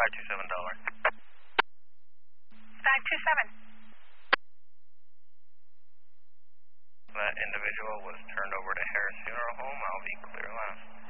$527. 527. That individual was turned over to Harris Funeral Home. I'll be clear last.